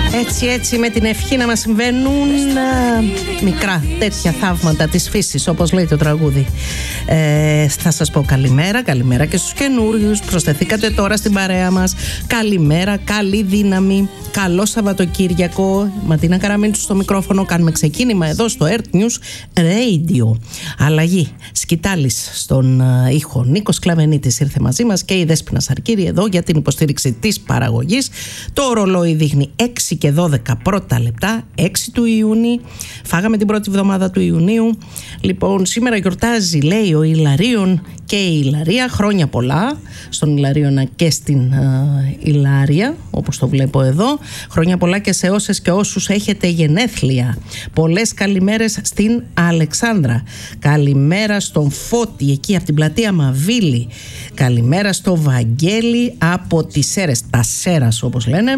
Έτσι με την ευχή να μας συμβαίνουν μικρά τέτοια θαύματα της φύσης, όπως λέει το τραγούδι. Θα σας πω καλημέρα και στους καινούριους. Προσθεθήκατε τώρα στην παρέα μας. Καλημέρα, καλή δύναμη, καλό Σαββατοκύριακο. Ματίνα Καραμίντσου στο μικρόφωνο. Κάνουμε ξεκίνημα εδώ στο Earth News Radio. Αλλαγή. Σκητάλης στον ήχο. Νίκος Κλαβενίτης ήρθε μαζί μας και η Δέσποινα Σαρκύρη εδώ για την υποστήριξη της παραγωγής. Το ρολόι δείχνει 6 και 12 πρώτα λεπτά, 6 του Ιούνιου. Φάγαμε την πρώτη εβδομάδα του Ιουνίου. Λοιπόν, σήμερα γιορτάζει, λέει, ο Ιλαρίων και η Ιλαρία. Χρόνια πολλά στον Ιλαρίωνα και στην Ιλάρια, όπως το βλέπω εδώ. Χρόνια πολλά και σε όσες και όσους έχετε γενέθλια. Πολλές καλημέρες στην Αλεξάνδρα. Καλημέρα στον Φώτη εκεί από την πλατεία Μαβίλη. Καλημέρα στο Βαγγέλη από τις Σέρες, τα Σέρας όπως λένε.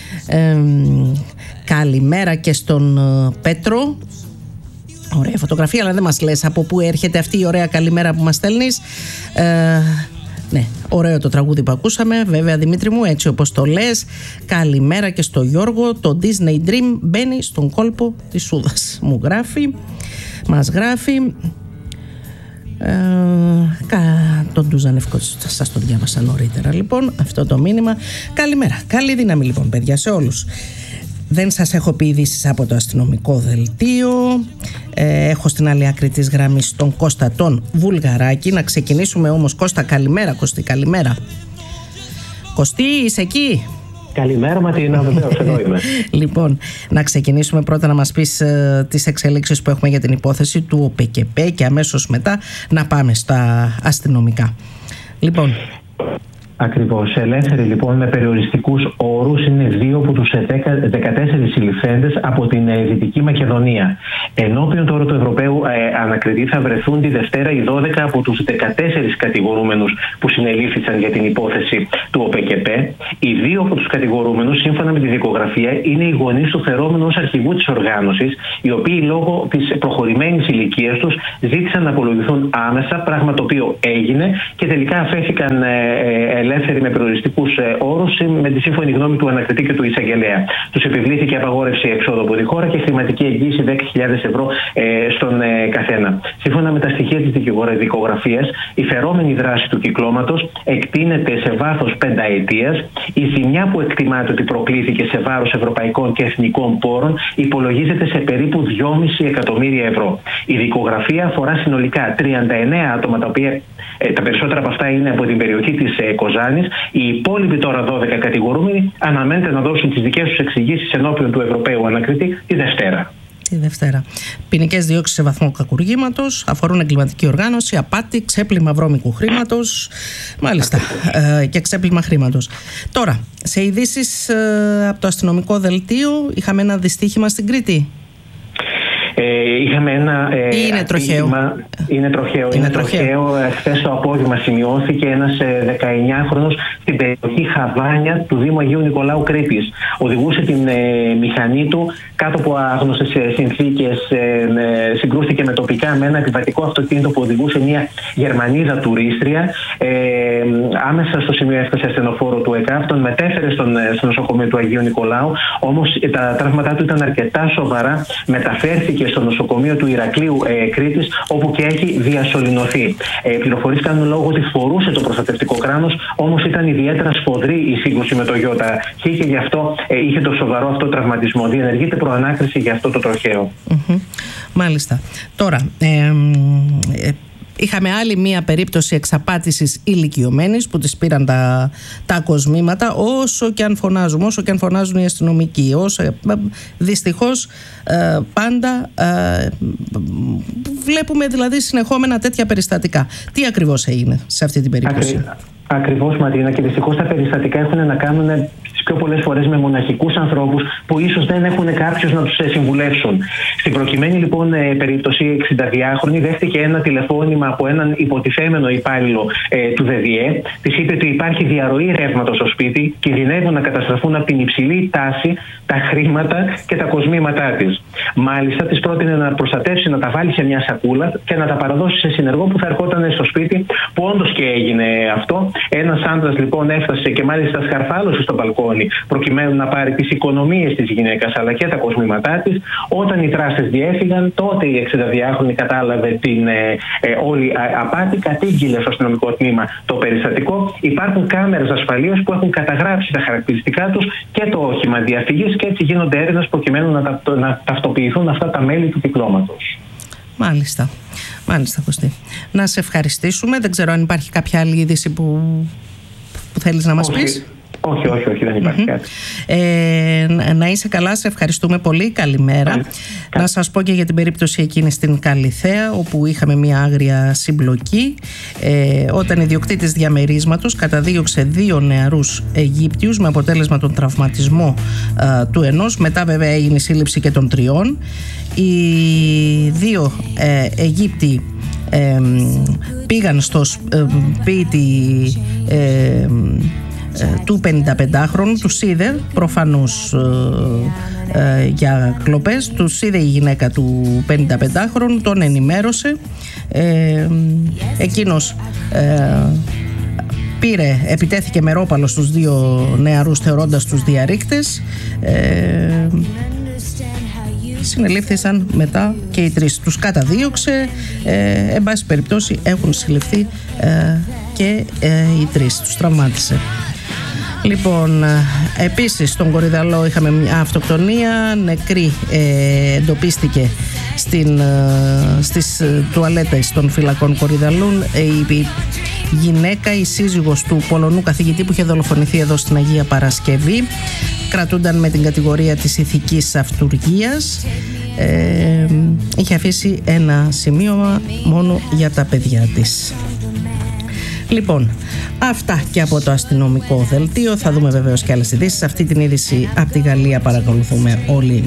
Καλημέρα και στον Πέτρο. Ωραία φωτογραφία, αλλά δεν μας λες από πού έρχεται αυτή η ωραία καλημέρα που μας στέλνεις. Ναι, ωραίο το τραγούδι που ακούσαμε, βέβαια Δημήτρη μου, έτσι όπως το λες. Καλημέρα και στο Γιώργο. Το Disney Dream μπαίνει στον κόλπο της Σούδας. Μας γράφει. Τον Τουζανευκό σας το διάβασα νωρίτερα. Λοιπόν, αυτό το μήνυμα. Καλημέρα, καλή δύναμη λοιπόν παιδιά σε όλους. Δεν σας έχω πει ειδήσεις από το αστυνομικό δελτίο. Έχω στην άλλη άκρη της γραμμής τον Κώστα τον Βουλγαράκη. Να ξεκινήσουμε όμως, Κώστα, καλημέρα. Κωστή, καλημέρα. Κωστή, είσαι εκεί? Καλημέρα Ματίνα, βεβαίως εδώ είμαι. Λοιπόν, να ξεκινήσουμε πρώτα να μας πεις τις εξελίξεις που έχουμε για την υπόθεση του ΟΠΕΚΕΠΕ και αμέσως μετά να πάμε στα αστυνομικά. Λοιπόν... Ακριβώς. Ελεύθεροι λοιπόν με περιοριστικούς όρους είναι 2 από τους 14 συλληφθέντες από την Δυτική Μακεδονία. Ενώπιον τώρα του Ευρωπαίου ανακριτή θα βρεθούν τη Δευτέρα οι 12 από τους 14 κατηγορούμενους που συνελήφθησαν για την υπόθεση του ΟΠΕΚΕΠΕ. Οι 2 από τους κατηγορούμενους, σύμφωνα με τη δικογραφία, είναι οι γονείς του φερόμενου ως αρχηγού της οργάνωσης, οι οποίοι λόγω της προχωρημένης ηλικίας τους ζήτησαν να απολογηθούν άμεσα, πράγμα το οποίο έγινε και τελικά αφέθηκαν ελεύθεροι με περιοριστικούς όρους με τη σύμφωνη γνώμη του ανακριτή και του εισαγγελέα. Τους επιβλήθηκε απαγόρευση εξόδου από τη χώρα και χρηματική εγγύηση 10.000 ευρώ στον καθένα. Σύμφωνα με τα στοιχεία της δικογραφίας, η φερόμενη δράση του κυκλώματος εκτείνεται σε βάθος 5 ετίας. Η ζημιά που εκτιμάται ότι προκλήθηκε σε βάρος ευρωπαϊκών και εθνικών πόρων υπολογίζεται σε περίπου 2,5 εκατομμύρια ευρώ. Η δικογραφία αφορά συνολικά 39 άτομα, τα οποία τα περισσότερα από αυτά είναι από την περιοχή της Κοζάνης. Οι υπόλοιποι τώρα 12 κατηγορούμενοι αναμένεται να δώσουν τις δικές τους εξηγήσεις ενώπιον του Ευρωπαίου ανακριτή τη Δευτέρα. Ποινικές διώξεις σε βαθμό κακουργήματος αφορούν εγκληματική οργάνωση, απάτη, ξέπλυμα βρώμικου χρήματος, μάλιστα, και ξέπλυμα χρήματος. Τώρα, σε ειδήσεις από το αστυνομικό δελτίο, είχαμε ένα δυστύχημα στην Κρήτη. Είχαμε ένα. Είναι τροχαίο. Είναι τροχαίο. Χθες το απόγευμα σημειώθηκε ένας 19χρονος στην περιοχή Χαβάνια του Δήμου Αγίου Νικολάου Κρήτης. Οδηγούσε την μηχανή του κάτω από άγνωστες συνθήκες. Συγκρούστηκε με ένα επιβατικό αυτοκίνητο που οδηγούσε μια Γερμανίδα τουρίστρια. Άμεσα στο σημείο έφτασε ασθενοφόρο του ΕΚΑΒ, τον μετέφερε στο νοσοκομείο του Αγίου Νικολάου. Όμως τα τραύματά του ήταν αρκετά σοβαρά. Μεταφέρθηκε στο νοσοκομείο του Ηρακλείου Κρήτης, όπου και έχει διασωληνωθεί. Πληροφορίες κάνουν λόγο ότι φορούσε το προστατευτικό κράνος, όμως ήταν ιδιαίτερα σφοδρή η σύγκρουση με το ΙΧ και γι' αυτό είχε το σοβαρό αυτό τραυματισμό. Διενεργείται προανάκριση για αυτό το τροχαίο. Μάλιστα. Τώρα, είχαμε άλλη μία περίπτωση εξαπάτησης ηλικιωμένης που της πήραν τα κοσμήματα, όσο και αν φωνάζουν οι αστυνομικοί. Δυστυχώς πάντα βλέπουμε δηλαδή συνεχόμενα τέτοια περιστατικά. Τι ακριβώς έγινε σε αυτή την περίπτωση? Ακριβώς Ματίνα, και δυστυχώς τα περιστατικά έχουν να κάνουν τις πιο πολλές φορές με μοναχικούς ανθρώπους που ίσως δεν έχουν κάποιους να τους συμβουλεύσουν. Στην προκειμένη λοιπόν περίπτωση, 62χρονη δέχτηκε ένα τηλεφώνημα από έναν υποτιθέμενο υπάλληλο του ΔΔΕ. Της είπε ότι υπάρχει διαρροή ρεύματος στο σπίτι, κινδυνεύουν να καταστραφούν από την υψηλή τάση τα χρήματα και τα κοσμήματά της. Μάλιστα, της πρότεινε να προστατεύσει, να τα βάλει σε μια σακούλα και να τα παραδώσει σε συνεργό που θα ερχόταν στο σπίτι, που όντως και έγινε αυτό. Ένας άντρας λοιπόν έφτασε και μάλιστα σκαρφάλωσε στο μπαλκόνι προκειμένου να πάρει τις οικονομίες της γυναίκας αλλά και τα κοσμήματά της. Όταν οι δράστες διέφυγαν, τότε η 62χρονη κατάλαβε την όλη απάτη, κατήγγειλε στο αστυνομικό τμήμα το περιστατικό. Υπάρχουν κάμερες ασφαλείας που έχουν καταγράψει τα χαρακτηριστικά τους και το όχημα διαφυγής και έτσι γίνονται έρευνες προκειμένου να ταυτοποιηθούν αυτά τα μέλη του κυκλώματος. Μάλιστα. Μάλιστα, Κωστή. Να σε ευχαριστήσουμε. Δεν ξέρω αν υπάρχει κάποια άλλη είδηση που θέλεις να μας πεις. Όχι, δεν υπάρχει κάτι. Να είσαι καλά, σε ευχαριστούμε πολύ. Καλημέρα. Να σας πω και για την περίπτωση εκείνη στην Καλιθέα, όπου είχαμε μια άγρια συμπλοκή, όταν ιδιοκτήτης διαμερίσματος καταδίωξε 2 νεαρούς Αιγύπτιους με αποτέλεσμα τον τραυματισμό του ενός. Μετά βέβαια έγινε η σύλληψη και των 3. Οι 2 Αιγύπτιοι πήγαν στο σπίτι του 55χρονου, τους είδε προφανώς για κλοπές, τους είδε η γυναίκα του 55χρονου, τον ενημέρωσε, εκείνος επιτέθηκε με ρόπαλο στους 2 νεαρούς θεωρώντας τους διαρρήκτες. Συνελήφθησαν μετά και οι 3. Τους καταδίωξε, εν πάση περιπτώσει έχουν συλληφθεί και οι 3. Τους τραυμάτισε. Λοιπόν, επίσης στον Κορυδαλό είχαμε μια αυτοκτονία, νεκρή εντοπίστηκε στις τουαλέτες των φυλακών Κορυδαλούν. Η γυναίκα, η σύζυγος του Πολωνού καθηγητή που είχε δολοφονηθεί εδώ στην Αγία Παρασκευή, κρατούνταν με την κατηγορία της ηθικής αυτουργίας. Είχε αφήσει ένα σημείωμα μόνο για τα παιδιά της. Λοιπόν, αυτά και από το αστυνομικό δελτίο. Θα δούμε βεβαίως και άλλες ειδήσεις. Αυτή την είδηση από τη Γαλλία παρακολουθούμε όλοι,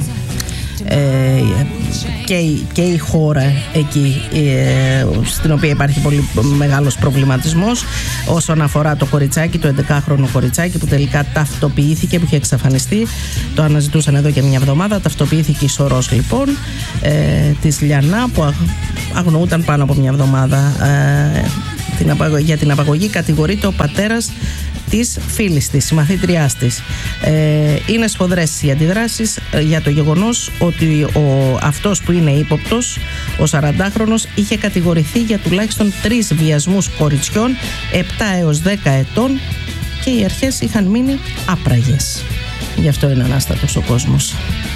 και η χώρα εκεί, στην οποία υπάρχει πολύ μεγάλος προβληματισμός όσον αφορά το κοριτσάκι, το 11χρονο κοριτσάκι που τελικά ταυτοποιήθηκε, που είχε εξαφανιστεί. Το αναζητούσαν εδώ και μια εβδομάδα. Ταυτοποιήθηκε η σωρός λοιπόν της Λιανά, που αγνοούταν πάνω από μια εβδομάδα. Για την απαγωγή κατηγορείται ο πατέρας της φίλης της, συμμαθήτριάς της. Είναι σφοδρές οι αντιδράσεις για το γεγονός ότι αυτός που είναι ύποπτος, ο 40χρονος, είχε κατηγορηθεί για τουλάχιστον 3 βιασμούς κοριτσιών 7 έως 10 ετών και οι αρχές είχαν μείνει άπραγες. Γι' αυτό είναι ανάστατος ο κόσμος.